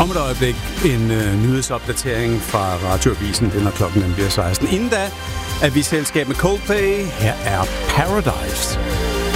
Om et øjeblik en nyhedsopdatering fra Radioavisen, den er klokken bliver 16. Inden da er vi i selskab med Coldplay. Her er Paradise.